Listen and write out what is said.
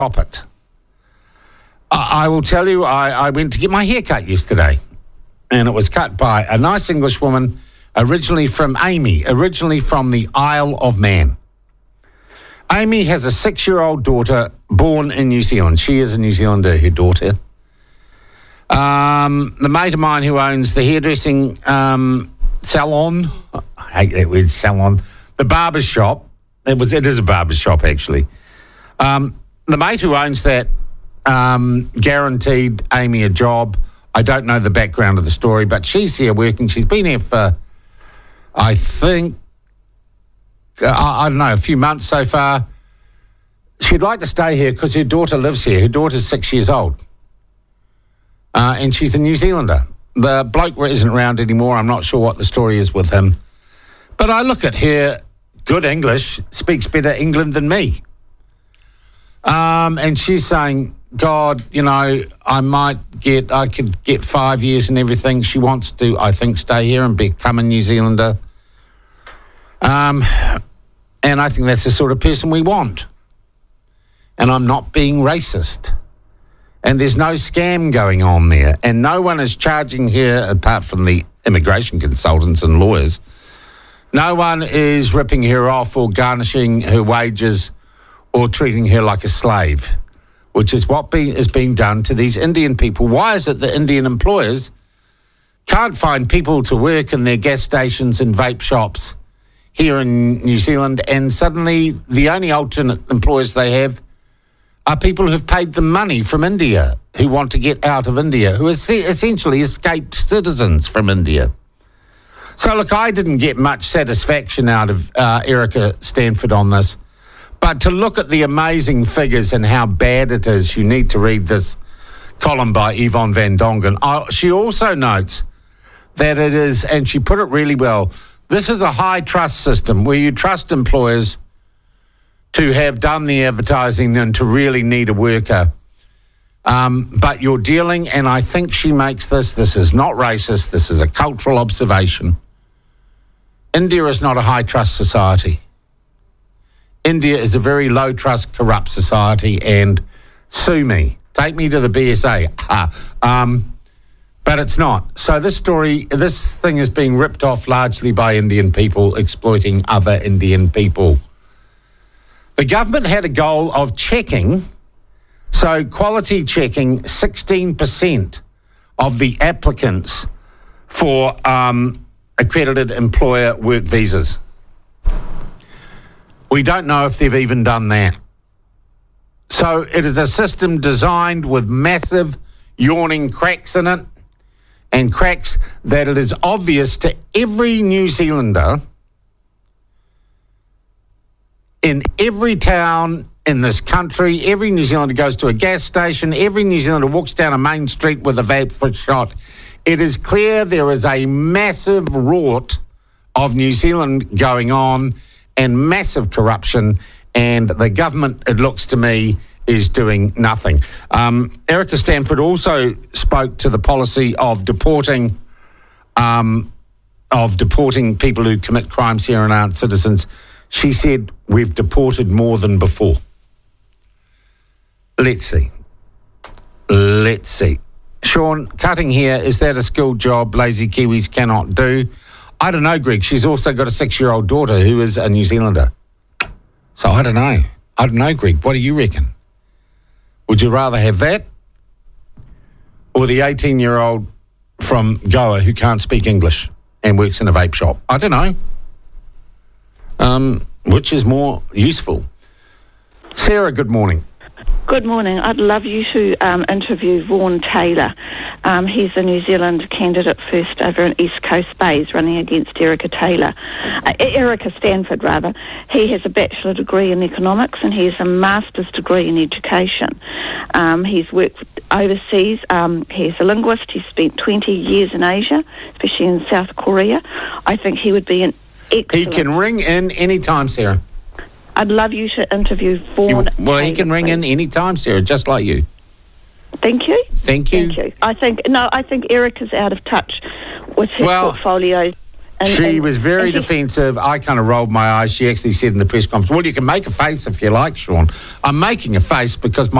Stop it. I will tell you, I went to get my hair cut yesterday, and it was cut by a nice English woman, originally from the Isle of Man. Amy has a 6-year-old daughter born in New Zealand. She is a New Zealander, her daughter. The mate of mine who owns the hairdressing salon, I hate that word, salon, the barber shop. It is a barber shop, actually. The mate who owns that guaranteed Amy a job. I don't know the background of the story, but she's here working. She's been here for, I think, I don't know, a few months so far. She'd like to stay here because her daughter lives here. Her daughter's 6 years old. And she's a New Zealander. The bloke isn't around anymore. I'm not sure what the story is with him. But I look at her, good English, speaks better England than me. And she's saying, God, you know, I could get 5 years and everything. She wants to, I think, stay here and become a New Zealander. And I think that's the sort of person we want. And I'm not being racist. And there's no scam going on there. And no one is charging her, apart from the immigration consultants and lawyers, no one is ripping her off or garnishing her wages or treating her like a slave, which is what is being done to these Indian people. Why is it that Indian employers can't find people to work in their gas stations and vape shops here in New Zealand, and suddenly the only alternate employers they have are people who've paid them money from India, who want to get out of India, who are essentially escaped citizens from India. So, look, I didn't get much satisfaction out of Erica Stanford on this. But to look at the amazing figures and how bad it is, you need to read this column by Yvonne Van Dongen. She also notes that it is, and she put it really well, this is a high trust system where you trust employers to have done the advertising and to really need a worker. But you're dealing, and I think she makes this is not racist, this is a cultural observation. India is not a high trust society. India is a very low trust, corrupt society, and sue me. Take me to the BSA. But it's not. So this thing is being ripped off largely by Indian people exploiting other Indian people. The government had a goal of checking, so quality checking 16% of the applicants for accredited employer work visas. We don't know if they've even done that. So it is a system designed with massive yawning cracks in it, and cracks that it is obvious to every New Zealander in every town in this country. Every New Zealander goes to a gas station. Every New Zealander walks down a main street with a vape shot. It is clear there is a massive rort of New Zealand going on and massive corruption, and the government, it looks to me, is doing nothing. Erica Stanford also spoke to the policy of deporting people who commit crimes here and aren't citizens. She said, we've deported more than before. Let's see. Sean, cutting here, is that a skilled job lazy Kiwis cannot do? I don't know, Greg. She's also got a 6-year-old daughter who is a New Zealander. So I don't know, Greg. What do you reckon? Would you rather have that or the 18-year-old from Goa who can't speak English and works in a vape shop? I don't know. Which is more useful? Sarah, good morning. Good morning. I'd love you to interview Vaughan Taylor. He's a New Zealand candidate first over in East Coast Bays running against Erica Stanford, rather. He has a bachelor degree in economics and he has a master's degree in education. He's worked overseas. He's a linguist. He's spent 20 years in Asia, especially in South Korea. I think he would be an excellent... He can ring in any time, Sarah. I'd love you to interview Vaughan Taylor, he can ring in any time, Sarah, just like you. Thank you. Thank you. I think Eric is out of touch with his portfolio She was very defensive. I kind of rolled my eyes. She actually said in the press conference, well, you can make a face if you like, Sean. I'm making a face because my